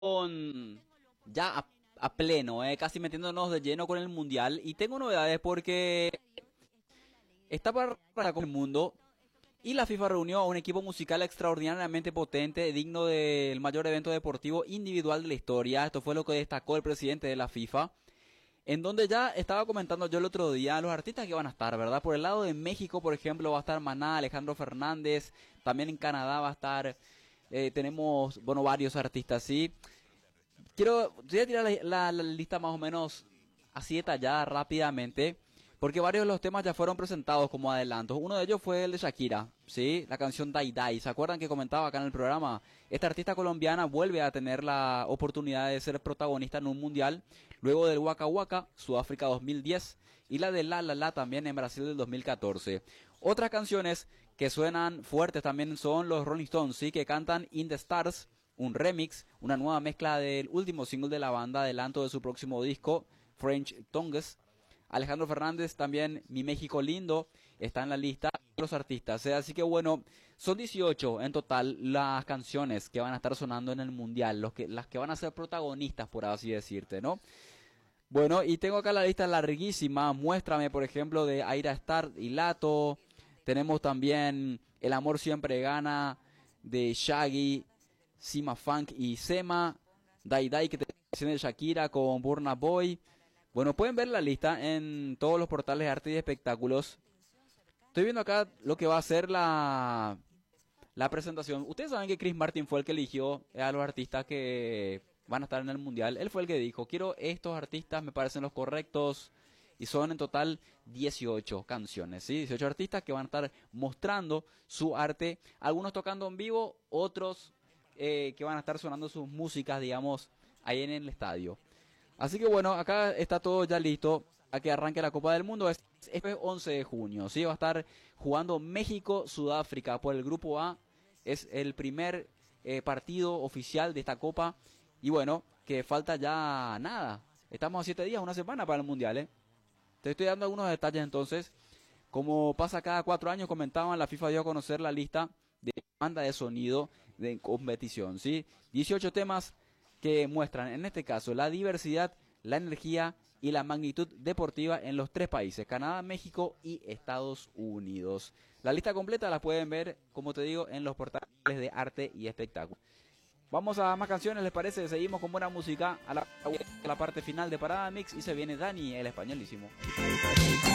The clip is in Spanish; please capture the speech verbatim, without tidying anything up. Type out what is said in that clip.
con ya a, a pleno, eh, casi metiéndonos de lleno con el mundial. Y tengo novedades porque está para, para con el mundo y la FIFA reunió a un equipo musical extraordinariamente potente, digno del mayor evento deportivo individual de la historia. Esto fue lo que destacó el presidente de la FIFA. En donde ya estaba comentando yo el otro día los artistas que van a estar, ¿verdad? Por el lado de México, por ejemplo, va a estar Maná, Alejandro Fernández. También en Canadá va a estar, eh, tenemos, bueno, varios artistas, ¿sí? Quiero, voy a tirar la, la- la lista más o menos así detallada rápidamente, porque varios de los temas ya fueron presentados como adelantos. Uno de ellos fue el de Shakira, ¿sí? La canción Dai Dai. ¿Se acuerdan que comentaba acá en el programa? Esta artista colombiana vuelve a tener la oportunidad de ser protagonista en un mundial, luego del Waka Waka, Sudáfrica dos mil diez, y la de La La La también en Brasil del dos mil catorce. Otras canciones que suenan fuertes también son los Rolling Stones, ¿sí? Que cantan In the Stars, un remix, una nueva mezcla del último single de la banda, adelanto de su próximo disco, French Tongues. Alejandro Fernández también, Mi México Lindo, está en la lista de los artistas. ¿eh? Así que bueno, son dieciocho en total las canciones que van a estar sonando en el Mundial, los que, las que van a ser protagonistas, por así decirte, ¿no? Bueno, y tengo acá la lista larguísima. Muéstrame, por ejemplo, de Aira Star y Lato. Tenemos también El Amor Siempre Gana, de Shaggy, Sima Funk y Sema. Dai Dai, que te de Shakira con Burna Boy. Bueno, pueden ver la lista en todos los portales de arte y espectáculos. Estoy viendo acá lo que va a ser la, la presentación. Ustedes saben que Chris Martin fue el que eligió a los artistas que van a estar en el mundial. Él fue el que dijo, quiero estos artistas, me parecen los correctos. Y son en total dieciocho canciones, ¿sí? dieciocho artistas que van a estar mostrando su arte. Algunos tocando en vivo, otros eh, que van a estar sonando sus músicas, digamos, ahí en el estadio. Así que bueno, acá está todo ya listo a que arranque la Copa del Mundo. Es, es once de junio, ¿sí? Va a estar jugando México-Sudáfrica por el Grupo A. Es el primer eh, partido oficial de esta Copa. Y bueno, que falta ya nada. Estamos a siete días, una semana para el Mundial, ¿eh? Te estoy dando algunos detalles entonces. Como pasa cada cuatro años, comentaban, la FIFA dio a conocer la lista de banda de sonido de competición, ¿sí? dieciocho temas que muestran, en este caso, la diversidad, la energía y la magnitud deportiva en los tres países, Canadá, México y Estados Unidos. La lista completa la pueden ver, como te digo, en los portales de arte y espectáculo. Vamos a más canciones, ¿les parece? Seguimos con buena música a la, a la parte final de Parada Mix y se viene Dani, el españolísimo.